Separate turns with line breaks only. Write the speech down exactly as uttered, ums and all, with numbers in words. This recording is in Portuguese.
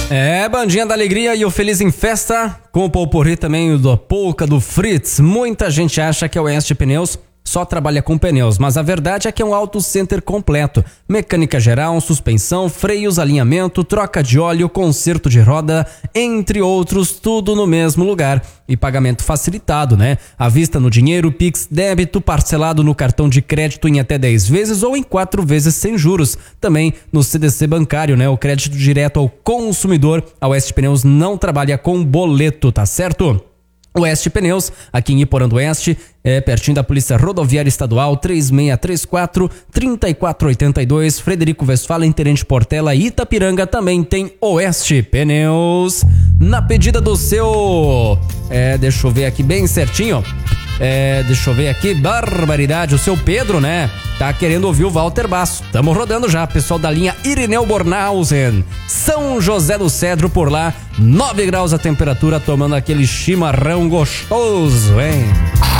É, Bandinha da Alegria e o Feliz em Festa, com o Popurrí também do Polka do Fritz. Muita gente acha que a Oeste Pneus só trabalha com pneus, mas a verdade é que é um auto center completo. Mecânica geral, suspensão, freios, alinhamento, troca de óleo, conserto de roda, entre outros, tudo no mesmo lugar. E pagamento facilitado, né? À vista no dinheiro, Pix, débito, parcelado no cartão de crédito em até dez vezes ou em quatro vezes sem juros. Também no C D C bancário, né? O crédito direto ao consumidor. A Oeste Pneus não trabalha com boleto, tá certo? Oeste Pneus, aqui em Iporã do Oeste, é pertinho da Polícia Rodoviária Estadual, três seis três quatro, três quatro oito dois, Frederico Westphalen, Tenente Portela, Itapiranga, também tem Oeste Pneus. Na pedida do seu, é, deixa eu ver aqui bem certinho, é, deixa eu ver aqui, barbaridade, o seu Pedro, né, tá querendo ouvir o Walter Basso. Tamo rodando já, pessoal da linha Irineu Bornhausen, São José do Cedro por lá, nove graus a temperatura, tomando aquele chimarrão gostoso, hein?